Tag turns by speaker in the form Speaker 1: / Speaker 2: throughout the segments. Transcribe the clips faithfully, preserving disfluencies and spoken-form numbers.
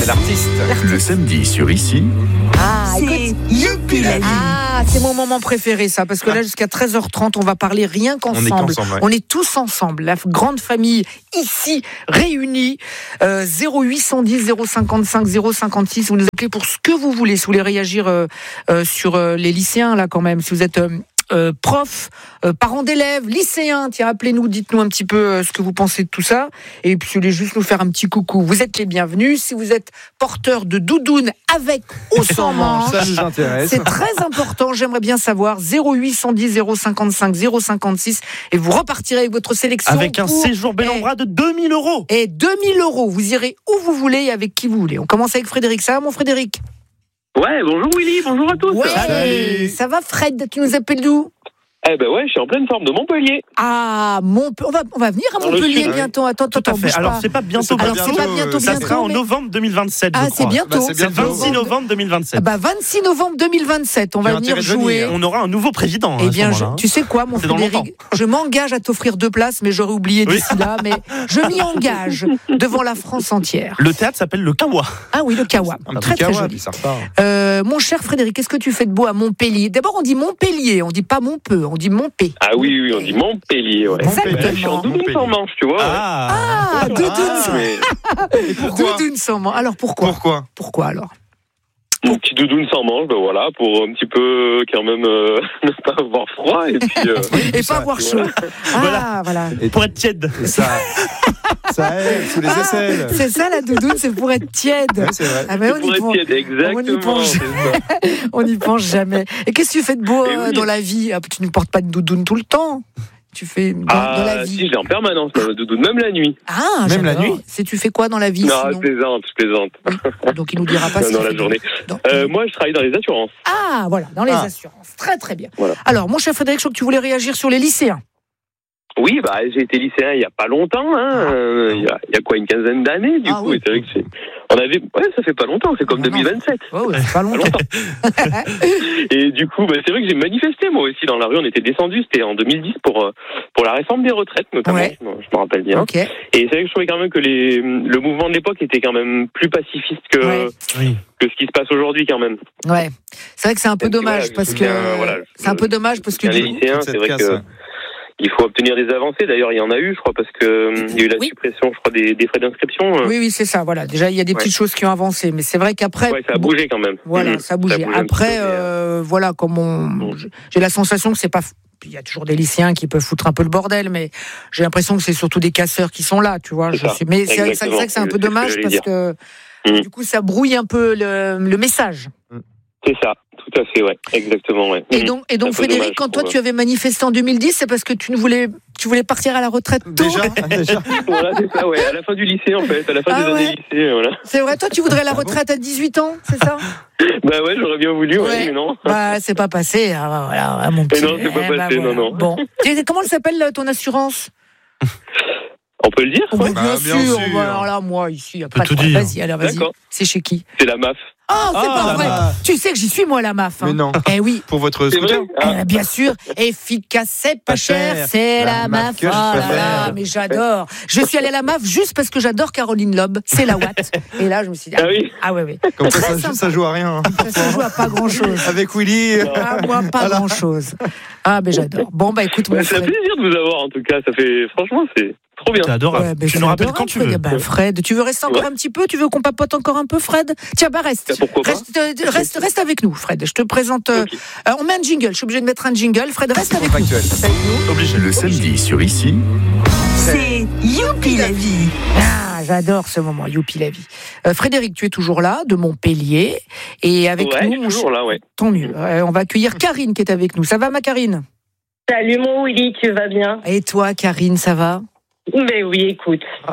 Speaker 1: l'artiste.
Speaker 2: Le samedi sur Ici.
Speaker 3: Ah,
Speaker 4: C'est Youpi la vie.
Speaker 3: Ah, c'est mon moment préféré, ça, parce que là, jusqu'à treize heures trente, on va parler rien qu'ensemble.
Speaker 1: On est qu'ensemble, ouais.
Speaker 3: On est tous ensemble, la grande famille ici réunie. Euh, zéro huit cent dix, zéro cinquante-cinq, zéro cinquante-six. Vous nous appelez pour ce que vous voulez. Si vous voulez réagir euh, euh, sur euh, les lycéens, là, quand même. Si vous êtes euh, euh, prof, euh, parents d'élèves, lycéens, tiens, appelez-nous, dites-nous un petit peu euh, ce que vous pensez de tout ça. Et puis, si vous voulez juste nous faire un petit coucou, vous êtes les bienvenus. Si vous êtes porteur de doudoune avec ou sans manche,
Speaker 1: Ça nous intéresse.
Speaker 3: c'est très important, j'aimerais bien savoir. Zéro huit cent dix, zéro cinquante-cinq, zéro cinquante-six. Et vous repartirez avec votre sélection.
Speaker 5: Avec un
Speaker 3: pour-
Speaker 5: séjour bel en
Speaker 3: et-
Speaker 5: bras de deux mille euros.
Speaker 3: Et deux mille euros. Vous irez où vous voulez et avec qui vous voulez. On commence avec Frédéric. Ça va, mon Frédéric?
Speaker 6: Ouais, bonjour Willy, bonjour à tous.
Speaker 3: Ouais.
Speaker 1: Salut.
Speaker 3: Ça va, Fred? Tu nous appelles d'où?
Speaker 6: Eh ben ouais, je suis en pleine forme de Montpellier.
Speaker 3: Ah, Montpe- on va, on va venir à
Speaker 6: Dans le
Speaker 3: Montpellier
Speaker 6: sud,
Speaker 3: bientôt. Attends,
Speaker 5: Tout
Speaker 3: attends,
Speaker 5: à fait.
Speaker 3: bouge
Speaker 5: Alors
Speaker 3: pas.
Speaker 5: c'est pas bientôt,
Speaker 3: Alors,
Speaker 5: bientôt.
Speaker 3: c'est pas bientôt,
Speaker 5: Ça
Speaker 3: bientôt,
Speaker 5: sera en
Speaker 3: mais-
Speaker 5: novembre deux mille vingt-sept.
Speaker 3: Ah,
Speaker 5: je
Speaker 3: c'est
Speaker 5: crois.
Speaker 3: bientôt.
Speaker 1: Bah, c'est
Speaker 5: C'est le
Speaker 1: bientôt.
Speaker 5: vingt-six novembre deux mille vingt-sept.
Speaker 3: Ah bah, vingt-six novembre deux mille vingt-sept, on
Speaker 1: Tu
Speaker 3: va
Speaker 1: as
Speaker 3: venir
Speaker 1: intérêt de
Speaker 3: jouer.
Speaker 1: venir.
Speaker 5: On aura un nouveau président.
Speaker 3: Eh
Speaker 5: à ce
Speaker 3: bien, je-
Speaker 5: moment-là.
Speaker 3: tu sais quoi, mon
Speaker 5: C'est dans
Speaker 3: Frédéric, je m'engage à t'offrir deux places, mais j'aurais oublié d'ici là. Mais je m'y engage devant la France entière.
Speaker 5: Le théâtre s'appelle le Kawa.
Speaker 3: Ah oui, le Kawa,
Speaker 1: Un
Speaker 3: très
Speaker 1: petit
Speaker 3: très
Speaker 1: kawa,
Speaker 3: joli.
Speaker 1: puis ça repart.
Speaker 3: Euh, mon cher Frédéric, qu'est-ce que tu fais de beau à Montpellier? D'abord, on dit Montpellier, on dit pas Montpeux, on dit Montpé.
Speaker 6: Ah oui, oui, on dit Montpellier, ouais.
Speaker 3: Exactement.
Speaker 6: Ouais, je suis en doudoune sans manche, tu vois. ouais.
Speaker 5: Ah,
Speaker 3: Ah, doudoune,
Speaker 1: Ah.
Speaker 6: Mais
Speaker 1: Et pourquoi
Speaker 3: doudoune sans manche. Alors pourquoi
Speaker 1: Pourquoi
Speaker 3: Pourquoi alors?
Speaker 6: mon petit doudoune sans manche, ben voilà, pour un petit peu quand même euh, ne pas avoir froid et puis. euh,
Speaker 3: Et
Speaker 1: ça,
Speaker 3: pas avoir chaud. Ah, voilà.
Speaker 5: pour être tiède.
Speaker 1: Et ça, ça aide sous les
Speaker 3: Ah,
Speaker 1: aisselles.
Speaker 3: c'est ça la doudoune, c'est pour être tiède.
Speaker 1: Ouais, c'est vrai.
Speaker 3: Ah ben, on
Speaker 6: pour
Speaker 3: y
Speaker 6: être
Speaker 3: pense,
Speaker 6: tiède, exactement.
Speaker 3: pense.
Speaker 6: c'est ça.
Speaker 3: on n'y pense jamais. Et qu'est-ce que tu fais de beau
Speaker 6: Eh
Speaker 3: euh,
Speaker 6: oui.
Speaker 3: dans la vie? Ah, tu ne portes pas de doudoune tout le temps. Tu fais dans,
Speaker 6: Ah,
Speaker 3: dans la
Speaker 6: si,
Speaker 3: vie.
Speaker 6: je l'ai en permanence, ma doudoune, même la nuit.
Speaker 3: Ah,
Speaker 1: Même la
Speaker 3: j'adore.
Speaker 1: nuit.
Speaker 3: C'est tu fais quoi dans la vie
Speaker 6: Non,
Speaker 3: sinon
Speaker 6: je plaisante, je plaisante.
Speaker 3: Donc il nous dira pas
Speaker 6: Non,
Speaker 3: si
Speaker 6: dans
Speaker 3: il
Speaker 6: la
Speaker 3: fait
Speaker 6: journée.
Speaker 3: de- dans-
Speaker 6: Euh, moi, je travaille dans les assurances.
Speaker 3: Ah, voilà, dans les
Speaker 1: Ah.
Speaker 3: assurances. Très, très bien.
Speaker 6: Voilà.
Speaker 3: Alors, mon cher Frédéric, je crois que tu voulais réagir sur les lycéens.
Speaker 6: Oui, bah, j'ai été lycéen il n'y a pas longtemps, hein. euh, il, y a, il y a quoi, une quinzaine d'années, du
Speaker 3: Ah
Speaker 6: coup.
Speaker 3: oui.
Speaker 6: Et c'est vrai que c'est. On avait. Ouais, ça fait pas longtemps, c'est comme
Speaker 3: Ah non.
Speaker 6: deux mille vingt-sept.
Speaker 3: Oh, ouais, c'est pas
Speaker 6: Pas
Speaker 3: longtemps.
Speaker 6: longtemps. Et du coup, bah, c'est vrai que j'ai manifesté, moi aussi, dans la rue. On était descendu, c'était en deux mille dix pour, euh, pour la réforme des retraites, notamment.
Speaker 3: Ouais.
Speaker 6: Je, me, je me rappelle bien.
Speaker 3: Ok.
Speaker 6: Et c'est vrai que je trouvais quand même que les, le mouvement de l'époque était quand même plus pacifiste que,
Speaker 3: Ouais.
Speaker 5: Oui.
Speaker 6: que ce qui se passe aujourd'hui, quand même.
Speaker 3: Ouais. C'est vrai que c'est un peu
Speaker 6: Et puis,
Speaker 3: dommage
Speaker 6: voilà, je
Speaker 3: parce
Speaker 6: me
Speaker 3: que.
Speaker 6: souviens, voilà, je-
Speaker 3: c'est un peu dommage parce que.
Speaker 6: Bien, les
Speaker 3: du coup-
Speaker 6: lycéens,
Speaker 1: Toute
Speaker 6: c'est
Speaker 1: cette
Speaker 6: vrai
Speaker 1: casse,
Speaker 6: que.
Speaker 1: ouais.
Speaker 6: Il faut obtenir des avancées. D'ailleurs, il y en a eu, je crois, parce que euh, il y a eu la
Speaker 3: Oui.
Speaker 6: suppression, je crois, des, des frais d'inscription. euh.
Speaker 3: Oui, oui, c'est ça. Voilà. Déjà, il y a des
Speaker 6: Ouais.
Speaker 3: petites choses qui ont avancé, mais c'est vrai qu'après.
Speaker 6: Ouais, ça a
Speaker 3: bon,
Speaker 6: bougé quand même.
Speaker 3: Voilà,
Speaker 6: Mhm.
Speaker 3: ça a bougé.
Speaker 6: bouge un
Speaker 3: Après,
Speaker 6: petit peu, mais,
Speaker 3: euh, voilà, comme on,
Speaker 6: Mm.
Speaker 3: j'ai la sensation que c'est pas. Il y a toujours des lycéens qui peuvent foutre un peu le bordel, mais j'ai l'impression que c'est surtout des casseurs qui sont là, tu vois.
Speaker 6: C'est
Speaker 3: Je
Speaker 6: ça.
Speaker 3: suis... Mais c'est vrai que c'est vrai que c'est un peu
Speaker 6: Exactement. C'est ce que
Speaker 3: dommage
Speaker 6: j'allais
Speaker 3: parce
Speaker 6: dire.
Speaker 3: que
Speaker 6: Mm.
Speaker 3: du coup, ça brouille un peu le, le message.
Speaker 6: C'est ça, tout à fait, ouais, exactement, ouais.
Speaker 3: Et
Speaker 6: Mhm.
Speaker 3: donc, et donc,
Speaker 6: C'est un peu
Speaker 3: Frédéric,
Speaker 6: dommage,
Speaker 3: quand
Speaker 6: je
Speaker 3: toi
Speaker 6: trouve.
Speaker 3: tu avais manifesté en deux mille dix, c'est parce que tu ne voulais, tu voulais partir à la retraite tôt.
Speaker 1: Déjà, déjà.
Speaker 6: Voilà, c'est ça, ouais, à la fin du lycée, en fait, à la fin
Speaker 3: Ah
Speaker 6: des
Speaker 3: ouais.
Speaker 6: années lycée, voilà.
Speaker 3: C'est vrai, toi tu voudrais la retraite à dix-huit ans, c'est ça?
Speaker 6: Bah ouais, j'aurais bien voulu, ouais,
Speaker 3: Ouais.
Speaker 6: mais non.
Speaker 3: Bah, c'est pas passé. Ah, bah, voilà, ah, mon petit.
Speaker 6: non, c'est pas
Speaker 3: Eh,
Speaker 6: passé, non, non.
Speaker 3: Bon, Et comment elle s'appelle ton assurance?
Speaker 6: On peut le dire,
Speaker 3: Oh,
Speaker 6: ouais.
Speaker 3: bah, bien,
Speaker 1: Bah, bien
Speaker 3: sûr.
Speaker 1: sûr.
Speaker 3: bah, alors là, moi, ici, il n'y a
Speaker 5: peut
Speaker 3: pas de
Speaker 5: tout
Speaker 3: problème.
Speaker 5: dire.
Speaker 3: Vas-y, alors vas-y.
Speaker 6: D'accord.
Speaker 3: C'est chez qui?
Speaker 6: C'est la M A F.
Speaker 3: Oh, c'est
Speaker 5: Ah,
Speaker 3: pas
Speaker 5: la
Speaker 3: vrai.
Speaker 1: M A F.
Speaker 3: Tu sais que j'y suis, moi, la M A F. Hein.
Speaker 1: Mais non.
Speaker 3: Eh oui.
Speaker 1: Pour votre
Speaker 6: C'est
Speaker 1: scooter.
Speaker 6: vrai ah.
Speaker 3: Eh, bien sûr, efficace, c'est pas,
Speaker 1: Pas
Speaker 3: cher,
Speaker 1: cher.
Speaker 3: c'est la,
Speaker 1: La
Speaker 3: M A F.
Speaker 1: marque que je
Speaker 3: Oh là là,
Speaker 1: préfère.
Speaker 3: mais j'adore. Je suis allée à la M A F juste parce que j'adore Caroline Loeb, c'est la Watt. Et là, je me suis dit,
Speaker 6: Ah oui.
Speaker 3: ah ouais, ouais.
Speaker 1: Comme
Speaker 3: Très
Speaker 1: ça, ça,
Speaker 3: sympa.
Speaker 1: ça joue à rien. hein.
Speaker 3: Ça se joue à pas grand chose.
Speaker 1: Avec Willy.
Speaker 3: Ah, moi, pas
Speaker 1: Voilà.
Speaker 3: grand chose. Ah, mais j'adore. Bon, bah écoute, mon
Speaker 6: Ouais, c'est un
Speaker 3: frère.
Speaker 6: plaisir de vous avoir, en tout cas, ça fait, franchement, c'est trop bien.
Speaker 5: C'est adorable.
Speaker 3: Ouais, mais
Speaker 5: tu
Speaker 3: c'est
Speaker 5: nous rappelles
Speaker 3: adorable,
Speaker 5: quand tu
Speaker 3: Fred.
Speaker 5: veux.
Speaker 3: Ben, Fred, tu veux rester encore
Speaker 6: Ouais.
Speaker 3: un petit peu? Tu veux qu'on papote encore un peu, Fred? Tiens, bah reste.
Speaker 6: Bah, pourquoi pas.
Speaker 3: Reste, euh, reste, reste avec nous, Fred. Je te présente. euh,
Speaker 6: Ok.
Speaker 3: euh, on met un jingle. Je suis obligée de mettre un jingle. Fred, reste avec nous.
Speaker 1: Factuel.
Speaker 3: Reste avec nous.
Speaker 5: Obligé.
Speaker 2: Le samedi sur Ici.
Speaker 4: C'est Youpi la vie.
Speaker 3: Ah, j'adore ce moment. Youpi la vie. Euh, Frédéric, tu es toujours là, de Montpellier, et avec
Speaker 6: Ouais,
Speaker 3: nous,
Speaker 6: je suis
Speaker 3: mon
Speaker 6: toujours là, ouais.
Speaker 3: tant mieux. Euh, on va accueillir Karine qui est avec nous. Ça va, ma Karine?
Speaker 7: Salut mon Willy, tu vas bien?
Speaker 3: Et toi, Karine, ça va?
Speaker 7: Mais oui, écoute.
Speaker 1: Oh,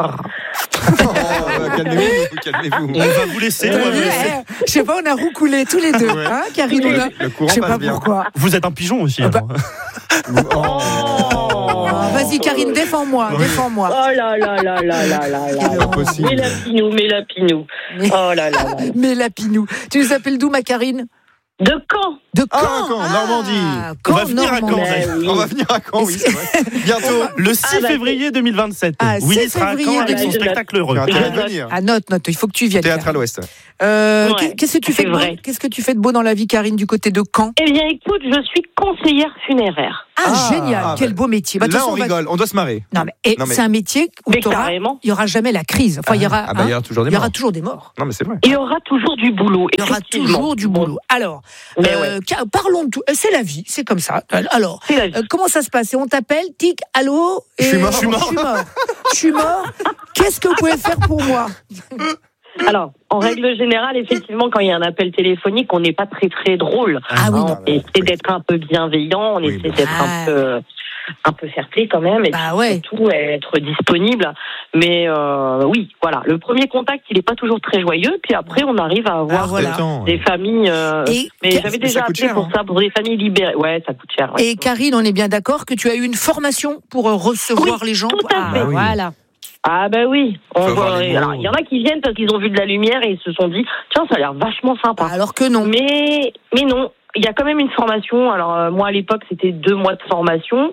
Speaker 1: bah, calmez-vous, calmez-vous.
Speaker 5: On va vous laisser. on va
Speaker 3: T'as
Speaker 5: vous
Speaker 3: vu,
Speaker 5: laisser.
Speaker 3: eh, je sais pas, on a roucoulé tous les deux,
Speaker 1: Ouais.
Speaker 3: hein, Karine? on a-
Speaker 1: Le courant
Speaker 3: Je sais
Speaker 1: passe
Speaker 3: pas
Speaker 1: bien.
Speaker 3: pourquoi.
Speaker 5: Vous êtes un pigeon aussi.
Speaker 3: Ah bah,
Speaker 5: alors.
Speaker 1: Oh.
Speaker 3: Oh, vas-y, Karine, défends-moi,
Speaker 1: Oui.
Speaker 3: défends-moi.
Speaker 7: Oh là là là là là là là.
Speaker 3: Quelle
Speaker 1: Impossible.
Speaker 7: Mais la pinou, mais la pinou.
Speaker 3: Mais,
Speaker 7: Oh là là là.
Speaker 3: mais Lapinou. Tu nous appelles d'où, ma Karine?
Speaker 7: De Caen.
Speaker 3: De Caen.
Speaker 1: Ah, Caen, Normandie.
Speaker 3: Caen,
Speaker 5: On va venir à Caen,
Speaker 3: Normandie.
Speaker 7: Mais oui.
Speaker 1: On va venir à Caen, oui, c'est vrai. Bientôt.
Speaker 5: Le six
Speaker 7: Ah, bah,
Speaker 5: février deux mille vingt-sept.
Speaker 3: Ah,
Speaker 5: Willy
Speaker 3: six
Speaker 5: sera à
Speaker 3: février
Speaker 5: Caen avec son
Speaker 7: deux mille vingt-sept.
Speaker 5: spectacle heureux.
Speaker 1: Tu as intérêt de
Speaker 7: note.
Speaker 1: venir.
Speaker 3: Ah, note, note, il faut que tu viennes.
Speaker 1: Théâtre à
Speaker 3: Karine.
Speaker 1: l'Ouest.
Speaker 3: Euh,
Speaker 7: Ouais,
Speaker 3: Qu'est-ce que tu fais
Speaker 7: c'est
Speaker 3: de beau,
Speaker 7: vrai.
Speaker 3: qu'est-ce que tu fais de beau dans la vie, Karine, du côté de Caen?
Speaker 7: Eh bien, écoute, je suis conseillère funéraire.
Speaker 3: Ah,
Speaker 1: Ah,
Speaker 3: génial,
Speaker 1: bah,
Speaker 3: quel beau métier. Bah, de toute
Speaker 1: Là, on
Speaker 3: façon, va-
Speaker 1: rigole, on doit se marrer.
Speaker 3: Non, mais, et
Speaker 1: Non, mais-
Speaker 3: c'est un métier où
Speaker 7: Mais
Speaker 3: t'auras-
Speaker 7: carrément.
Speaker 3: il y aura jamais la crise. Enfin, il y aura,
Speaker 1: Ah, bah, il y
Speaker 3: hein,
Speaker 1: aura toujours des
Speaker 3: il y aura
Speaker 1: morts.
Speaker 3: toujours des morts.
Speaker 1: Non, mais c'est vrai.
Speaker 7: Il y aura toujours du boulot.
Speaker 3: Il y aura
Speaker 7: effectivement.
Speaker 3: toujours du boulot. Alors,
Speaker 7: Mais
Speaker 3: euh,
Speaker 7: ouais.
Speaker 3: ca- parlons de tout. Euh, C'est la vie, c'est comme ça. Alors,
Speaker 7: C'est la vie.
Speaker 3: euh, comment ça se passe? Et on t'appelle, tic, allô et-
Speaker 1: Je suis mort.
Speaker 3: Je suis mort. Je suis mort. Je suis mort. Qu'est-ce que vous pouvez faire pour moi?
Speaker 7: Alors, en règle générale, effectivement, quand il y a un appel téléphonique, on n'est pas très très drôle.
Speaker 3: Ah oui,
Speaker 7: Hein,
Speaker 3: non.
Speaker 7: on essaie d'être un peu bienveillant, on
Speaker 1: Oui,
Speaker 7: essaie
Speaker 1: bah.
Speaker 7: d'être
Speaker 3: Ah.
Speaker 7: un peu un peu fair-play quand même, et
Speaker 3: Bah
Speaker 7: puis
Speaker 3: ouais.
Speaker 7: surtout être disponible. Mais euh, oui, voilà, le premier contact, il n'est pas toujours très joyeux, puis après, on arrive à avoir
Speaker 3: Ah, voilà.
Speaker 1: Attends.
Speaker 7: des familles. euh,
Speaker 3: Et,
Speaker 7: mais
Speaker 3: Ka-
Speaker 7: j'avais
Speaker 1: ça
Speaker 7: déjà
Speaker 1: coûte
Speaker 7: appelé
Speaker 1: cher,
Speaker 7: pour
Speaker 1: hein.
Speaker 7: ça, pour des familles libérées. Ouais, ça coûte cher. ouais.
Speaker 3: et Karine, on est bien d'accord que tu as eu une formation pour euh, recevoir les gens.
Speaker 7: tout à
Speaker 3: Ah,
Speaker 7: fait.
Speaker 1: oui.
Speaker 3: Voilà.
Speaker 7: Ah ben oui, on
Speaker 1: Faut avoir
Speaker 7: voit.
Speaker 1: les mots.
Speaker 7: Alors, il y en a qui viennent parce qu'ils ont vu de la lumière et ils se sont dit, tiens, ça a l'air vachement sympa.
Speaker 3: Alors que non.
Speaker 7: Mais, mais non, il y a quand même une formation. Alors, euh, moi, à l'époque, c'était deux mois de formation,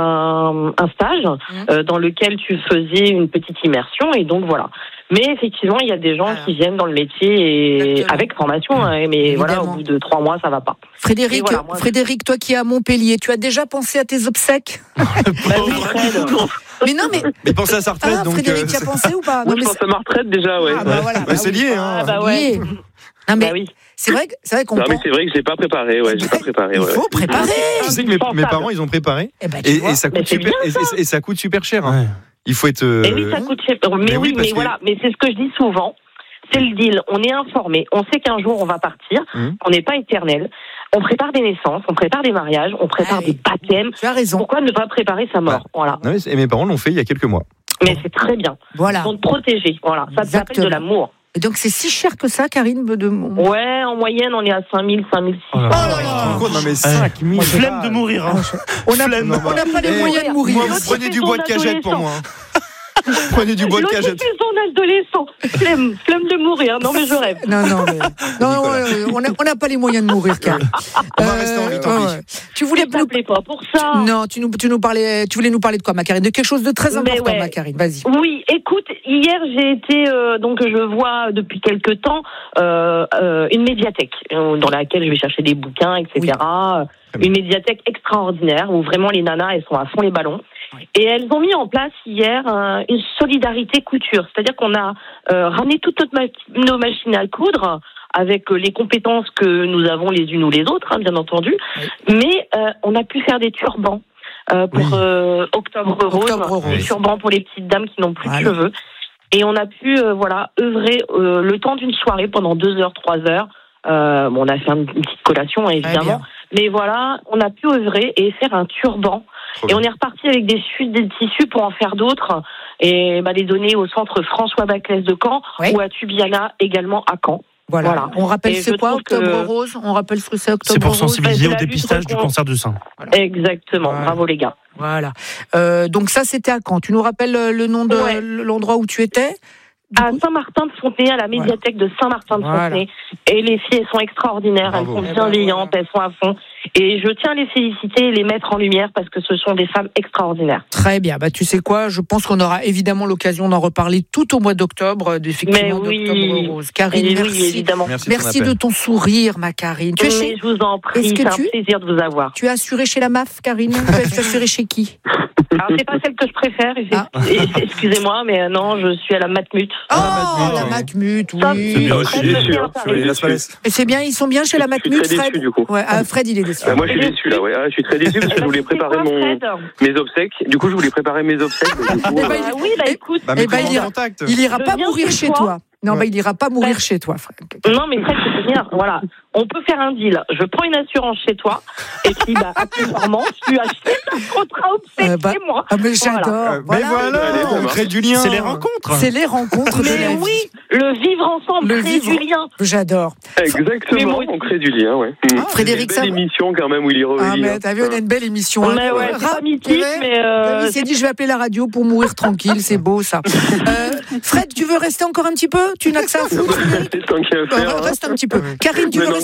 Speaker 7: un, un stage euh, dans lequel tu faisais une petite immersion. Et donc, voilà. Mais effectivement, il y a des gens
Speaker 3: Voilà.
Speaker 7: qui viennent dans le métier et
Speaker 3: Exactement.
Speaker 7: avec formation. Hein, mais voilà,
Speaker 3: Évidemment.
Speaker 7: au bout de trois mois, ça va pas.
Speaker 3: Frédéric,
Speaker 7: Et voilà, moi,
Speaker 3: Frédéric, toi qui es à Montpellier, tu as déjà pensé à tes obsèques?
Speaker 7: Bah oui, Fred.
Speaker 3: Mais non, mais
Speaker 1: Mais pensez à sa retraite,
Speaker 3: ah,
Speaker 1: donc.
Speaker 3: Frédéric,
Speaker 1: euh,
Speaker 3: tu as pensé ou pas?
Speaker 6: Moi,
Speaker 3: Non,
Speaker 6: je
Speaker 3: mais
Speaker 6: pense à ma retraite déjà, ouais.
Speaker 3: Ah, bah voilà,
Speaker 1: bah,
Speaker 3: bah
Speaker 1: c'est
Speaker 3: oui.
Speaker 1: lié,
Speaker 7: Ah,
Speaker 1: hein.
Speaker 7: bah ouais.
Speaker 3: Lié. Non, mais
Speaker 7: Bah oui.
Speaker 3: c'est vrai, que- c'est vrai qu'on
Speaker 6: Non, mais
Speaker 3: pense.
Speaker 6: c'est vrai que j'ai pas préparé, ouais, j'ai pas préparé.
Speaker 3: Il
Speaker 6: Ouais.
Speaker 3: faut préparer.
Speaker 1: Tu sais que mes, mes parents, ils ont préparé.
Speaker 3: Eh ben, tu
Speaker 1: Et,
Speaker 3: vois.
Speaker 1: et ça
Speaker 7: Mais
Speaker 1: coûte
Speaker 7: c'est
Speaker 1: super,
Speaker 7: bien,
Speaker 1: et, et- et ça coûte super cher. hein.
Speaker 5: Ouais.
Speaker 1: Il faut être. euh,
Speaker 7: Et oui, ça coûte cher. Mais,
Speaker 1: mais oui,
Speaker 7: oui,
Speaker 1: parce
Speaker 7: mais
Speaker 1: que-
Speaker 7: voilà. Mais c'est ce que je dis souvent. C'est le deal. On est informé. On sait qu'un jour on va partir.
Speaker 1: Mhm.
Speaker 7: On n'est pas éternel. On prépare des naissances, on prépare des mariages, on prépare
Speaker 3: Ah oui.
Speaker 7: des baptêmes.
Speaker 3: Tu as raison.
Speaker 7: Pourquoi ne pas préparer sa mort? Voilà.
Speaker 1: Non, mais c'est- et mes parents l'ont fait il y a quelques mois.
Speaker 7: Mais c'est très bien.
Speaker 3: Voilà.
Speaker 7: Ils sont protégés. Voilà. Ça s'appelle
Speaker 3: Exactement.
Speaker 7: de l'amour.
Speaker 3: Et donc c'est si cher que ça, Karine de...
Speaker 7: Ouais, en moyenne, on est à cinq mille, cinq mille six cents.
Speaker 5: Oh là
Speaker 3: là
Speaker 1: Tu te
Speaker 3: là.
Speaker 1: rends compte Non, mais cinq mille.
Speaker 5: Flemme de mourir. Hein.
Speaker 3: On n'a
Speaker 5: Flemme.
Speaker 3: on n'a pas les
Speaker 1: Eh,
Speaker 3: moyens de mourir.
Speaker 1: Moi,
Speaker 7: L'autre,
Speaker 1: vous prenez
Speaker 7: il
Speaker 1: du
Speaker 7: fait
Speaker 1: bois de
Speaker 7: son
Speaker 1: cagette pour moi.
Speaker 7: adolescent.
Speaker 1: Prenez du bois de
Speaker 7: L'autre, il
Speaker 1: cagette.
Speaker 7: fait son adolescent. Flemme, flemme de mourir. Non, mais je rêve.
Speaker 3: Non, non, mais, non,
Speaker 1: Nicolas.
Speaker 3: ouais, on n'a on n'a pas les moyens de mourir, Karine.
Speaker 1: On va rester en vie, tant
Speaker 3: ouais,
Speaker 1: pis.
Speaker 3: ouais. Tu voulais
Speaker 7: Ne
Speaker 3: nous...
Speaker 7: t'appelez pas pour ça.
Speaker 3: Non, tu nous, tu nous parlais, tu voulais nous parler de quoi, ma Karine? De quelque chose de très
Speaker 7: Mais
Speaker 3: important,
Speaker 7: ouais.
Speaker 3: ma Karine. Vas-y.
Speaker 7: Oui, écoute, hier j'ai été euh, donc je vois depuis quelque temps euh, euh, une médiathèque euh, dans laquelle je vais chercher des bouquins, et cetera.
Speaker 1: Très bien.
Speaker 7: Une médiathèque extraordinaire où vraiment les nanas elles sont à fond les ballons.
Speaker 3: Oui.
Speaker 7: Et elles ont mis en place hier euh, une solidarité couture, c'est-à-dire qu'on a euh, ramené toutes notre ma- nos machines à coudre avec euh, les compétences que nous avons les unes ou les autres, hein, bien entendu, mais euh, on a pu faire des turbans. Euh, pour
Speaker 1: Oui.
Speaker 7: euh, Octobre Rose,
Speaker 3: Octobre Rose.
Speaker 7: des turbans pour les petites dames qui n'ont plus
Speaker 3: Voilà.
Speaker 7: de cheveux. Et on a pu euh, voilà œuvrer euh, le temps d'une soirée pendant deux heures, trois heures. Euh, bon, on a fait une petite collation hein,
Speaker 3: Très
Speaker 7: évidemment,
Speaker 3: bien.
Speaker 7: mais voilà, on a pu œuvrer et faire un turban.
Speaker 1: Trop
Speaker 7: Et
Speaker 1: bien.
Speaker 7: on est reparti avec des, su- des tissus pour en faire d'autres et bah, les donner au centre François Baclès de Caen
Speaker 3: Oui.
Speaker 7: ou à Tubiana également à Caen.
Speaker 3: Voilà.
Speaker 7: Voilà.
Speaker 3: On rappelle
Speaker 7: Et
Speaker 3: c'est
Speaker 7: je
Speaker 3: quoi
Speaker 7: trouve
Speaker 3: Octobre
Speaker 7: que-
Speaker 3: Rose? On rappelle ce que c'est Octobre
Speaker 5: C'est pour
Speaker 3: Rose.
Speaker 5: sensibiliser
Speaker 7: Ouais,
Speaker 5: au
Speaker 7: c'est la lutte
Speaker 5: dépistage du
Speaker 7: contre-
Speaker 5: cancer du sein.
Speaker 7: Exactement,
Speaker 3: Voilà.
Speaker 7: bravo les gars.
Speaker 3: Voilà. Euh, donc ça, c'était à Caen. Tu nous rappelles euh, le nom de
Speaker 7: Ouais.
Speaker 3: l'endroit où tu étais? Du
Speaker 7: À
Speaker 3: coup
Speaker 7: Saint-Martin-de-Fontenay, à la médiathèque de Saint-Martin-de-Fontenay. Et les filles, elles sont extraordinaires,
Speaker 1: Bravo.
Speaker 7: elles sont
Speaker 3: Eh ben,
Speaker 7: bienveillantes, elles sont à fond. Et je tiens à les féliciter et les mettre en lumière parce que ce sont des femmes extraordinaires.
Speaker 3: Très bien. Bah, tu sais quoi? Je pense qu'on aura évidemment l'occasion d'en reparler tout au mois d'octobre, euh, effectivement,
Speaker 7: Mais oui.
Speaker 3: d'Octobre Rose. Karine,
Speaker 7: Et
Speaker 3: merci.
Speaker 7: oui, évidemment.
Speaker 1: Merci de ton
Speaker 3: Merci
Speaker 1: appel.
Speaker 3: de ton sourire, ma Karine. Tu, es
Speaker 7: Mais
Speaker 3: chez-
Speaker 7: je vous en prie,
Speaker 3: Est-ce que
Speaker 7: c'est
Speaker 3: tu-
Speaker 7: un plaisir de vous avoir.
Speaker 3: tu es assurée chez la M A F, Karine? Tu es assurée chez qui?
Speaker 7: Alors, c'est pas celle que je préfère, et-
Speaker 3: Ah.
Speaker 7: et- excusez-moi, mais euh, non, je suis à la Matmut.
Speaker 3: Oh,
Speaker 1: Matmut,
Speaker 3: la
Speaker 1: oui.
Speaker 3: Matmut,
Speaker 7: Ça,
Speaker 3: oui.
Speaker 7: c'est
Speaker 6: bien,
Speaker 7: très
Speaker 6: je suis
Speaker 7: bien
Speaker 6: déçu, hein.
Speaker 7: Paris.
Speaker 1: Sur les Las Palais.
Speaker 3: Et c'est bien, ils sont bien chez la
Speaker 6: Je suis
Speaker 3: Matmut,
Speaker 6: très
Speaker 3: Fred?
Speaker 6: déçu, du coup.
Speaker 3: Ouais, ah, Fred, il est déçu.
Speaker 6: Bah, moi, je suis déçu là, ouais. Ah, je suis très déçu parce que je voulais
Speaker 7: Eh ben,
Speaker 6: préparer
Speaker 7: c'est quoi,
Speaker 6: mon,
Speaker 7: Fred
Speaker 6: mes obsèques. Du coup, je voulais préparer mes obsèques. mais du coup,
Speaker 3: Eh
Speaker 6: euh,
Speaker 3: ben,
Speaker 7: Ah oui, bah
Speaker 3: Eh-
Speaker 7: écoute.
Speaker 1: Bah,
Speaker 3: Eh
Speaker 1: mais
Speaker 3: ben,
Speaker 1: comment
Speaker 3: il
Speaker 1: on
Speaker 3: ira-
Speaker 1: contact
Speaker 3: Il ira
Speaker 7: Je
Speaker 3: pas
Speaker 7: viens
Speaker 3: mourir
Speaker 7: chez
Speaker 3: chez
Speaker 7: toi.
Speaker 3: toi. Non,
Speaker 1: Ouais.
Speaker 3: bah, il ira pas mourir
Speaker 7: Bah,
Speaker 3: chez toi, Fred.
Speaker 7: Non, mais Fred, je peux dire, voilà, on peut faire un deal. Je prends une assurance chez toi, et puis, bah, accessoirement, tu achètes un contrat obsèque
Speaker 3: Euh, bah,
Speaker 7: chez moi.
Speaker 3: Ah, mais j'adore.
Speaker 1: Euh, Mais voilà,
Speaker 6: Allez, ça
Speaker 1: on
Speaker 6: marche.
Speaker 1: crée du lien.
Speaker 5: C'est les rencontres.
Speaker 3: C'est les rencontres de la
Speaker 7: Mais
Speaker 3: vie.
Speaker 7: oui, le vivre ensemble,
Speaker 3: Le
Speaker 7: créer
Speaker 3: vivre.
Speaker 7: du lien.
Speaker 3: J'adore.
Speaker 7: Mais
Speaker 6: Exactement,
Speaker 7: moi aussi.
Speaker 6: on crée du lien, ouais. Mmh.
Speaker 3: Frédéric,
Speaker 6: Une
Speaker 3: ça
Speaker 6: belle
Speaker 3: va
Speaker 6: émission quand même, Willy
Speaker 3: Ah,
Speaker 6: Rovelli.
Speaker 3: mais t'as vu, on a une belle émission. hein.
Speaker 7: Mais ouais, c'est
Speaker 3: Ra-
Speaker 7: pas mythique,
Speaker 3: Ouais.
Speaker 7: mais euh,
Speaker 3: Il s'est dit, je vais appeler la radio pour mourir tranquille, c'est beau ça. Euh, Fred, tu veux rester encore un petit peu? Tu n'as que ça à foutre, Frédéric?
Speaker 6: Tant qu'il y a à
Speaker 3: Bah,
Speaker 6: faire, hein.
Speaker 3: Reste un petit peu. Karine, tu
Speaker 6: Mais
Speaker 3: veux
Speaker 6: non,
Speaker 3: rester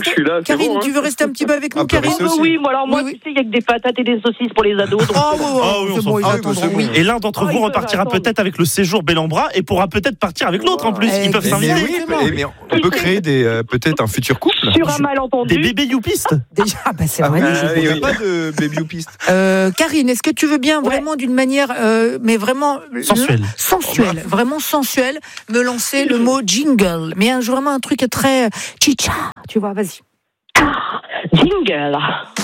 Speaker 3: rester
Speaker 6: je suis là, c'est
Speaker 3: Karine,
Speaker 6: bon, hein.
Speaker 3: tu veux rester un petit peu avec nous,
Speaker 1: Un peu
Speaker 3: Karine?
Speaker 1: rester aussi.
Speaker 7: Oui, moi, alors moi,
Speaker 3: Oui, oui.
Speaker 7: tu sais, il y a que des patates et des saucisses pour les ados. Donc...
Speaker 3: Oh, oh,
Speaker 5: Ah oui, on
Speaker 3: c'est
Speaker 5: s'en
Speaker 3: bon, ils
Speaker 5: fout.
Speaker 1: Ah oui,
Speaker 3: attendront,
Speaker 1: bah, c'est
Speaker 3: oui.
Speaker 1: bon.
Speaker 5: Et l'un d'entre
Speaker 7: Oh,
Speaker 5: vous
Speaker 7: ils peuvent
Speaker 5: repartira
Speaker 7: attendre.
Speaker 5: peut-être avec le séjour Bellambra et pourra peut-être partir avec l'autre en plus.
Speaker 3: Eh,
Speaker 5: Ils peuvent
Speaker 3: mais
Speaker 1: Mais,
Speaker 5: s'inviter.
Speaker 1: oui,
Speaker 3: Exactement.
Speaker 1: mais, mais on peut créer des euh, peut-être un futur couple.
Speaker 7: Sur un
Speaker 5: Des
Speaker 7: malentendu.
Speaker 5: bébés youpistes.
Speaker 3: Déjà, bah, c'est
Speaker 1: Ah
Speaker 3: vrai.
Speaker 1: oui,
Speaker 6: Ah
Speaker 1: on
Speaker 6: oui,
Speaker 1: n'a
Speaker 6: oui.
Speaker 1: pas de baby ou piste.
Speaker 3: Euh, Karine, est-ce que tu veux bien vraiment d'une manière, euh, mais vraiment euh,
Speaker 5: Sensuelle.
Speaker 3: sensuelle, vraiment sensuelle, me lancer le mot jingle, mais un, vraiment un truc très chicha, tu vois, vas-y.
Speaker 7: Jingle.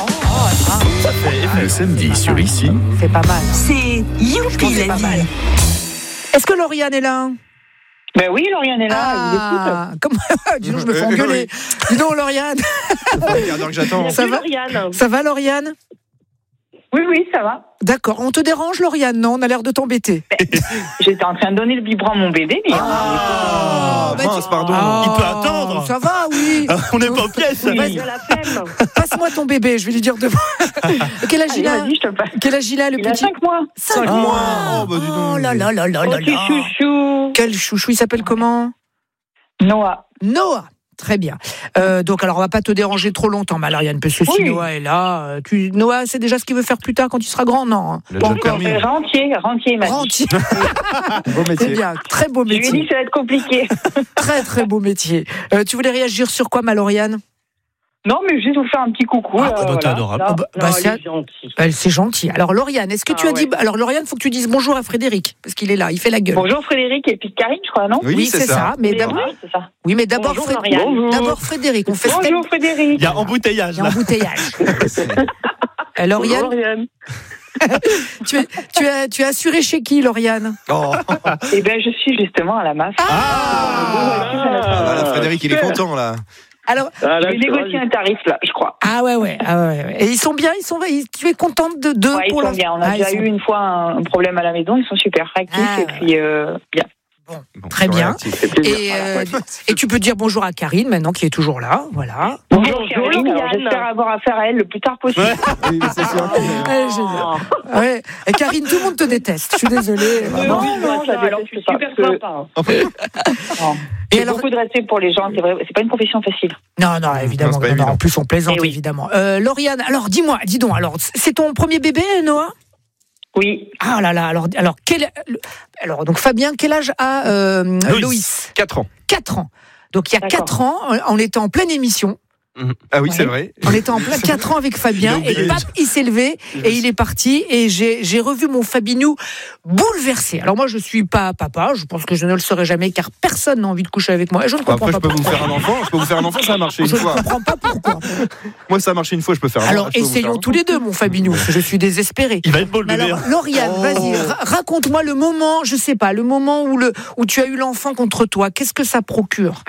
Speaker 2: Le samedi sur Ici,
Speaker 3: C'est pas mal.
Speaker 4: C'est Youpi
Speaker 3: C'est
Speaker 4: la
Speaker 3: pas mal.
Speaker 4: vie.
Speaker 3: Est-ce que Lauriane est là?
Speaker 8: Ben oui, Lauriane est là,
Speaker 3: Ah, comme... Dis donc, je me fais engueuler. Dis donc, Lauriane.
Speaker 1: Ça fait un quart d'heure que j'attends.
Speaker 3: Ça va
Speaker 7: Lauriane.
Speaker 3: Ça va, Lauriane?
Speaker 8: Oui, oui, ça va.
Speaker 3: D'accord. On te dérange, Lauriane? Non, on a l'air de t'embêter.
Speaker 8: J'étais en train de donner le biberon à mon bébé. Mais
Speaker 1: Ah,
Speaker 3: bah,
Speaker 1: mince,
Speaker 3: tu-
Speaker 1: pardon.
Speaker 3: Ah,
Speaker 5: Il peut attendre.
Speaker 3: Ça va, oui.
Speaker 5: On n'est pas aux pièces.
Speaker 7: Oui,
Speaker 3: Vas-y.
Speaker 7: de la flemme.
Speaker 3: Passe-moi ton bébé, je vais lui dire de Quel âge
Speaker 8: Allez,
Speaker 3: il a?
Speaker 8: vas-y, je te le passe.
Speaker 3: Quel âge il a, le
Speaker 8: Il a
Speaker 3: petit?
Speaker 8: cinq mois.
Speaker 3: Cinq
Speaker 1: Ah,
Speaker 3: mois.
Speaker 1: oh, bah, dis donc.
Speaker 3: Oh là là là là
Speaker 8: Oh,
Speaker 3: là
Speaker 8: tu
Speaker 3: là.
Speaker 8: chouchou.
Speaker 3: Quel chouchou, il s'appelle comment?
Speaker 8: Noah.
Speaker 3: Noah. Très bien. Euh, donc, alors, on va pas te déranger trop longtemps, Malariane, parce que si
Speaker 8: Oui.
Speaker 3: Noah est là, euh, tu... Noah, c'est déjà ce qu'il veut faire plus tard quand il sera grand, non? hein
Speaker 1: Il a
Speaker 8: Bon,
Speaker 1: déjà le permis.
Speaker 8: euh, rentier, rentier, il m'a dit.
Speaker 3: Rentier.
Speaker 1: Beau
Speaker 3: C'est
Speaker 1: métier.
Speaker 3: bien. Très beau
Speaker 8: Je lui ai dit
Speaker 3: métier.
Speaker 8: que ça va être compliqué.
Speaker 3: Très, très beau métier. Euh, tu voulais réagir sur quoi, Maloriane?
Speaker 8: Non, mais juste vous faire un petit coucou.
Speaker 5: Ah,
Speaker 8: là,
Speaker 5: bah, t'es
Speaker 8: voilà.
Speaker 5: adorable.
Speaker 8: Là.
Speaker 3: Oh, bah, bah,
Speaker 7: Non,
Speaker 3: c'est...
Speaker 7: il est gentil.
Speaker 3: Euh, c'est gentil. Alors, Lauriane, est-ce que tu
Speaker 8: Ah,
Speaker 3: as dit.
Speaker 8: ouais.
Speaker 3: Alors, Lauriane, faut que tu dises bonjour à Frédéric, parce qu'il est là, il fait la gueule.
Speaker 8: Bonjour Frédéric et puis Karine, je crois, non?
Speaker 1: Oui, c'est ça.
Speaker 3: Mais
Speaker 8: Oui,
Speaker 3: d'abord,
Speaker 8: oui, c'est ça.
Speaker 3: oui, mais d'abord,
Speaker 7: Bonjour,
Speaker 3: Fré-
Speaker 7: Lauriane.
Speaker 8: Bonjour.
Speaker 3: d'abord Frédéric. On fait step.
Speaker 8: Bonjour Frédéric.
Speaker 5: Il y a embouteillage
Speaker 3: Il y a
Speaker 5: là.
Speaker 3: embouteillage. Euh, Lauriane,
Speaker 7: Bonjour, Lauriane.
Speaker 3: tu, es- tu, as, tu as assuré chez qui, Lauriane?
Speaker 1: Oh,
Speaker 8: Eh bien, je suis justement à la M A F.
Speaker 1: ah, voilà, Frédéric, il est content là.
Speaker 3: Alors,
Speaker 6: Ah, là,
Speaker 8: Je vais
Speaker 6: je suis
Speaker 8: négocier
Speaker 6: ravi.
Speaker 8: un tarif, là, je crois.
Speaker 3: ah ouais, ouais, ah ouais, ouais. Et ils sont bien, ils sont, ils- tu es contente de deux
Speaker 8: Ouais, ils
Speaker 3: pour
Speaker 8: sont
Speaker 3: l'instant?
Speaker 8: bien. On a
Speaker 3: Ah, ils
Speaker 8: déjà
Speaker 3: sont-
Speaker 8: eu une fois un, un problème à la maison. Ils sont super réactifs
Speaker 3: Ah,
Speaker 8: et puis euh, bien.
Speaker 1: Bon,
Speaker 3: Très bien.
Speaker 1: réactif.
Speaker 6: C'est plaisir.
Speaker 3: Et, euh, et tu peux dire bonjour à Karine maintenant qui est toujours là, voilà.
Speaker 8: Bonjour,
Speaker 7: Bonjour,
Speaker 8: Karine. Alors,
Speaker 7: Lauriane.
Speaker 8: j'espère avoir affaire à elle le plus tard possible.
Speaker 1: Oui, c'est sûr.
Speaker 3: Ouais, génial. Ouais. Et Karine, tout le monde te déteste. Je suis désolée. vraiment.
Speaker 8: Non, non, je la
Speaker 7: alors,
Speaker 8: déteste
Speaker 7: je suis
Speaker 8: pas,
Speaker 7: super
Speaker 8: parce que-
Speaker 7: sympa.
Speaker 8: Non.
Speaker 3: Et
Speaker 8: J'ai
Speaker 3: alors,
Speaker 8: beaucoup de respect pour les gens. C'est vrai, c'est pas une profession facile.
Speaker 3: non, non, évidemment.
Speaker 1: Non, c'est pas
Speaker 3: non, non,
Speaker 1: évident.
Speaker 3: en plus, on plaisante,
Speaker 8: Eh oui.
Speaker 3: évidemment. Euh, Lauriane, alors dis-moi, dis donc, alors c'est ton premier bébé, Noah?
Speaker 8: Oui.
Speaker 3: Ah là là, alors, alors, quel, alors donc Fabien, quel âge a euh,
Speaker 5: Loïs.
Speaker 3: Loïs?
Speaker 1: quatre ans.
Speaker 3: quatre ans. Donc il y a
Speaker 8: D'accord.
Speaker 3: quatre ans, on était en pleine émission.
Speaker 1: Ah oui,
Speaker 3: Ouais.
Speaker 1: c'est vrai.
Speaker 3: On était en plein quatre ans avec Fabien
Speaker 1: Il a
Speaker 3: et
Speaker 1: oublié.
Speaker 3: pap, il s'est levé et il est parti et j'ai, j'ai revu mon Fabinou bouleversé. Alors moi je suis pas papa, je pense que je ne le serai jamais car personne n'a envie de coucher avec moi et je ne
Speaker 1: Bon,
Speaker 3: comprends
Speaker 1: après, je
Speaker 3: pas
Speaker 1: peux vous
Speaker 3: pourquoi.
Speaker 1: faire un enfant. Je peux vous faire un enfant, ça a marché une
Speaker 3: Je ne
Speaker 1: fois.
Speaker 3: comprends pas pourquoi.
Speaker 1: Moi, ça a marché une fois, je peux faire un
Speaker 3: Alors
Speaker 1: je peux vous faire
Speaker 3: essayons
Speaker 1: un
Speaker 3: tous les deux mon Fabinou, parce que je suis désespérée.
Speaker 5: Il va être beau le
Speaker 3: Mais
Speaker 5: bébé.
Speaker 3: alors,
Speaker 5: hein.
Speaker 3: Lauriane,
Speaker 1: Oh.
Speaker 3: vas-y, ra- raconte-moi le moment, je sais pas, le moment où, le, où tu as eu l'enfant contre toi. Qu'est-ce que ça procure?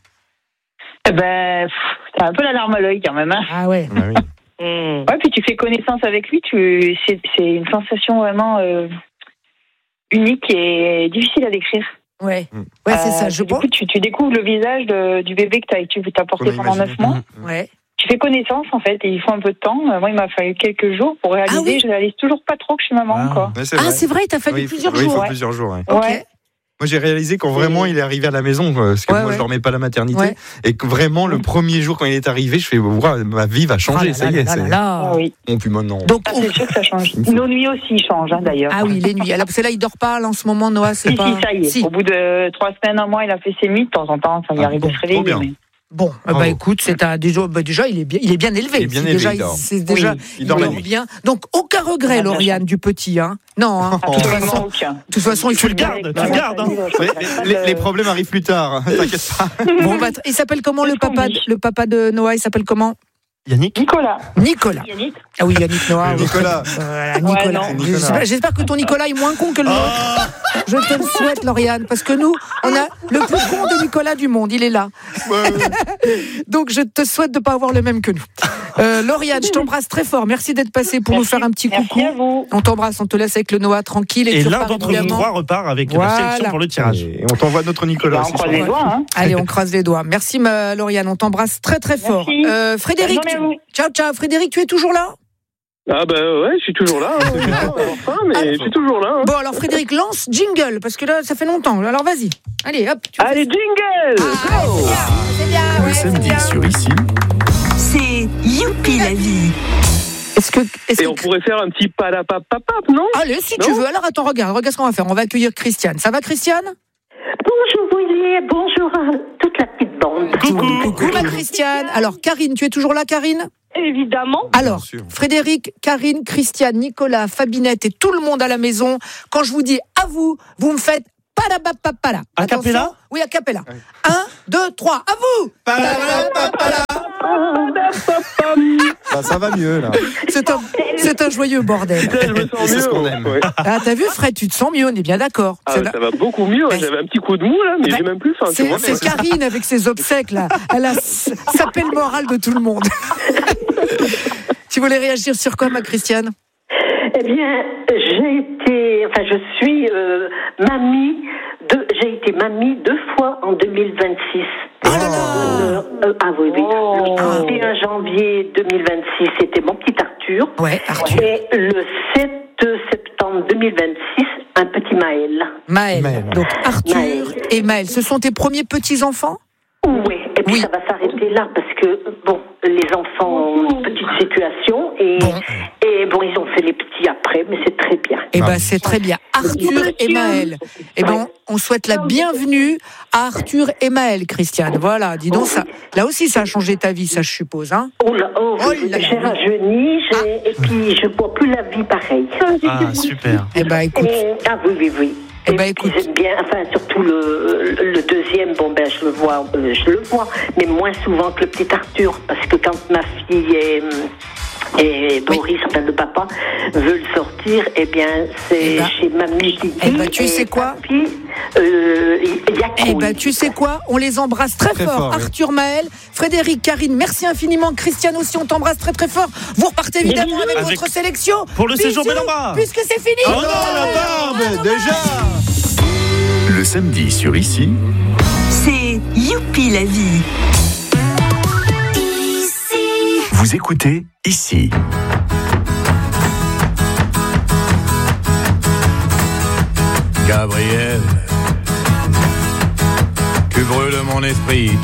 Speaker 8: Eh ben, pff, t'as un peu la larme à l'œil quand même. Hein.
Speaker 3: Ah ouais.
Speaker 1: Ah oui.
Speaker 7: Mmh.
Speaker 8: Ouais, puis tu fais connaissance avec lui. Tu, c'est, c'est une sensation vraiment euh, unique et difficile à décrire.
Speaker 3: Ouais, ouais c'est
Speaker 8: Euh,
Speaker 3: ça, je
Speaker 8: du
Speaker 3: pense.
Speaker 8: coup, tu, tu découvres le visage de- du bébé que t'as, tu t'as porté
Speaker 1: On a
Speaker 8: pendant
Speaker 1: imaginé.
Speaker 8: neuf mois.
Speaker 3: Ouais.
Speaker 8: Tu fais connaissance en fait et il faut un peu de temps. Euh, Moi, il m'a fallu quelques jours pour réaliser.
Speaker 3: Ah oui.
Speaker 8: Je réalise toujours pas trop que je suis maman,
Speaker 5: Ah.
Speaker 8: quoi.
Speaker 1: Ouais, c'est
Speaker 3: Ah,
Speaker 1: vrai.
Speaker 3: c'est vrai, il t'a fallu
Speaker 1: Oui, il faut-
Speaker 3: plusieurs
Speaker 1: oui, il
Speaker 3: jours.
Speaker 1: faut
Speaker 8: ouais.
Speaker 1: plusieurs jours. ouais.
Speaker 3: Ok.
Speaker 8: Ouais.
Speaker 1: Moi, j'ai réalisé quand vraiment il est arrivé à la maison, euh, parce que
Speaker 3: Ouais,
Speaker 1: moi,
Speaker 3: ouais.
Speaker 1: je dormais pas à la maternité,
Speaker 3: Ouais.
Speaker 1: et que vraiment, le premier jour, quand il est arrivé, je fais, Ouah, ma vie va
Speaker 3: Ah
Speaker 1: changer,
Speaker 3: là
Speaker 1: ça y
Speaker 3: là
Speaker 1: est.
Speaker 3: là
Speaker 1: c'est-
Speaker 3: là là.
Speaker 8: Ah oui.
Speaker 1: Bon, puis maintenant.
Speaker 3: Donc,
Speaker 8: Ah,
Speaker 3: on-
Speaker 8: c'est sûr que ça change.
Speaker 1: Il faut.
Speaker 8: Nos nuits aussi changent, hein, d'ailleurs.
Speaker 3: ah oui, les nuits. Alors, parce que là, il dort pas, là, en ce moment, Noah, c'est
Speaker 8: Si,
Speaker 3: pas.
Speaker 8: si, ça y est.
Speaker 3: Si.
Speaker 8: Au bout de trois semaines, un mois, il a fait ses nuits. De temps en temps, ça lui
Speaker 1: Ah,
Speaker 8: arrive
Speaker 1: bon,
Speaker 8: de se réveiller.
Speaker 1: trop bien.
Speaker 8: mais-
Speaker 3: Bon, euh,
Speaker 1: Bravo.
Speaker 3: bah écoute, c'est un déjà, bah, déjà il est bien, il est bien élevé.
Speaker 1: Il est bien
Speaker 3: C'est
Speaker 1: élevé,
Speaker 3: déjà,
Speaker 1: il dort.
Speaker 3: c'est déjà,
Speaker 8: Oui,
Speaker 1: il dort la nuit.
Speaker 3: bien. Donc aucun regret,
Speaker 8: Ah, bien
Speaker 3: Lauriane, du petit, hein. Non, hein. De toute
Speaker 8: Absolument
Speaker 3: façon,
Speaker 8: aucun.
Speaker 3: de toute façon, il faut
Speaker 5: Tu le gardes, tu le gardes. hein.
Speaker 1: Ouais, les, les- les problèmes arrivent plus tard, t'inquiète pas.
Speaker 3: Bon, bah, il s'appelle comment le
Speaker 8: C'est ce qu'on
Speaker 3: papa,
Speaker 8: dit.
Speaker 3: le papa de Noah? Il s'appelle comment?
Speaker 5: Yannick.
Speaker 8: Nicolas.
Speaker 3: Nicolas.
Speaker 8: Yannick.
Speaker 3: Ah oui, Yannick Noah. oui.
Speaker 1: Nicolas.
Speaker 3: Voilà, Nicolas.
Speaker 8: non.
Speaker 1: Nicolas.
Speaker 3: J'espère- J'espère que ton Nicolas est moins con que le nôtre. Je te le souhaite, Lauriane, parce que nous, on a le plus con de Nicolas du monde. Il est là. Donc, je te souhaite de ne pas avoir le même que nous. Euh, Lauriane, je t'embrasse très fort. Merci d'être passée pour nous
Speaker 8: Merci.
Speaker 3: faire un petit
Speaker 8: Merci
Speaker 3: coucou.
Speaker 8: à vous.
Speaker 3: On t'embrasse, on te laisse avec le Noah tranquille. Et,
Speaker 5: Et
Speaker 3: tu
Speaker 5: l'un
Speaker 3: repars
Speaker 5: d'entre vous
Speaker 3: évidemment.
Speaker 5: trois repart avec
Speaker 3: Voilà.
Speaker 5: la sélection pour le tirage.
Speaker 1: Et on t'envoie notre Nicolas
Speaker 8: Bah, on
Speaker 1: aussi.
Speaker 8: croise les doigts. Hein.
Speaker 3: Allez, on croise les doigts. Merci, ma Lauriane. On t'embrasse très, très fort.
Speaker 8: Merci.
Speaker 3: Euh, Frédéric,
Speaker 8: Bonne journée à
Speaker 3: tu- ciao, ciao. Frédéric, tu es toujours là?
Speaker 6: Ah bah ouais, je suis toujours là. Hein. J'ai pas avoir faim, mais je suis toujours là. Hein.
Speaker 3: Bon, alors, Frédéric, lance jingle, parce que là, ça fait longtemps. Alors, vas-y. Allez, hop. tu fais
Speaker 6: Allez, jingle
Speaker 3: Ah, ouais, c'est bien, c'est bien, oui.
Speaker 2: samedi
Speaker 3: bien.
Speaker 2: sur Ici,
Speaker 4: C'est Youpi la vie.
Speaker 3: Est-ce que, est-ce
Speaker 6: Et
Speaker 3: que...
Speaker 6: on pourrait faire un petit palapapapap, non?
Speaker 3: Allez, si
Speaker 6: Non
Speaker 3: tu veux. Alors attends, regarde, regarde ce qu'on va faire. On va accueillir Christiane. Ça va, Christiane?
Speaker 9: Bonjour Willy, bonjour à toute la petite bande.
Speaker 5: Coucou.
Speaker 3: Coucou ma Christiane. Alors Karine, tu es toujours là, Karine?
Speaker 7: Évidemment.
Speaker 3: Alors,
Speaker 1: Bien sûr.
Speaker 3: Frédéric, Karine, Christiane, Nicolas, Fabinette et tout le monde à la maison, quand je vous dis à vous, vous me faites palabapapala.
Speaker 5: A
Speaker 3: Attention.
Speaker 5: cappella?
Speaker 3: Oui, a cappella. Un, deux, trois, à vous.
Speaker 1: Bah, ça va mieux là.
Speaker 3: C'est un, c'est un joyeux bordel.
Speaker 6: Putain, je me sens
Speaker 1: C'est
Speaker 6: mieux.
Speaker 1: ce qu'on aime.
Speaker 6: ouais.
Speaker 3: Ah, t'as vu, Fred, tu te sens mieux, on est bien d'accord.
Speaker 6: Ah,
Speaker 3: C'est
Speaker 6: ouais,
Speaker 3: la-
Speaker 6: ça va beaucoup mieux. ouais.
Speaker 3: Ben,
Speaker 6: J'avais un petit coup de mou là, mais
Speaker 3: ben,
Speaker 6: j'ai même plus faim. tu
Speaker 3: C'est,
Speaker 6: vois.
Speaker 3: c'est Karine avec ses obsèques là. Elle a s- sapé le moral de tout le monde. Tu voulais réagir sur quoi, ma Christiane?
Speaker 9: Eh bien, j'ai été, enfin, je suis euh, mamie, de, j'ai été mamie deux fois en deux mille vingt-six.
Speaker 3: Oh là là.
Speaker 9: Euh, euh, ah oui, oui. Le trente et un janvier deux mille vingt-six, c'était mon petit Arthur.
Speaker 3: Ouais, Arthur.
Speaker 9: Et le sept septembre deux mille vingt-six, un petit Maël.
Speaker 3: Maël.
Speaker 1: Maël.
Speaker 3: Donc Arthur
Speaker 9: Maël.
Speaker 3: et Maël, ce sont tes premiers petits-enfants?
Speaker 9: Oui, et puis
Speaker 3: Oui.
Speaker 9: ça va s'arrêter là parce que, bon, les enfants ont une petite situation et
Speaker 3: Bon.
Speaker 9: et bon, ils ont fait les petits après, mais c'est très bien.
Speaker 3: Eh
Speaker 1: Ah.
Speaker 3: ben, c'est très bien. Arthur et Maël. Eh ben, on souhaite la bienvenue à Arthur et Maël, Christiane. Voilà, dis donc, ça, là aussi, ça a changé ta vie, ça, je suppose, hein?
Speaker 9: Oh là, oh,
Speaker 3: Oh
Speaker 9: oui,
Speaker 3: là là.
Speaker 9: j'ai rajeuni, j'ai, et puis je bois plus la vie pareil.
Speaker 5: Ah, super.
Speaker 3: Eh ben, écoute.
Speaker 9: Et- ah oui, oui, oui.
Speaker 3: Eh
Speaker 9: Et
Speaker 3: ben,
Speaker 9: puis,
Speaker 3: écoute.
Speaker 9: j'aime bien, enfin, surtout le, le deuxième, bon, ben, je le vois, euh, je le vois, mais moins souvent que le petit Arthur, parce que quand ma fille est, et Boris, enfin, le papa, veut le sortir, eh bien, c'est
Speaker 3: Eh ben.
Speaker 9: chez mamie Gigi.
Speaker 3: Eh ben, tu
Speaker 9: et
Speaker 3: sais quoi
Speaker 9: papy, euh, il y a
Speaker 3: Eh
Speaker 9: cool.
Speaker 3: ben, tu sais quoi? On les embrasse très,
Speaker 1: Très
Speaker 3: fort.
Speaker 1: fort, oui.
Speaker 3: Arthur, Maël, Frédéric, Karine, merci infiniment. Christiane aussi, on t'embrasse très très fort. Vous repartez évidemment avec,
Speaker 5: Avec-
Speaker 3: votre sélection.
Speaker 5: Pour le
Speaker 3: Bisous,
Speaker 5: séjour Bellamba.
Speaker 3: Puisque c'est fini.
Speaker 5: Oh non, la
Speaker 1: barbe, déjà.
Speaker 2: le samedi sur Ici,
Speaker 4: C'est Youpi la vie.
Speaker 2: vous écoutez Ici.
Speaker 10: Gabriel, tu brûles mon esprit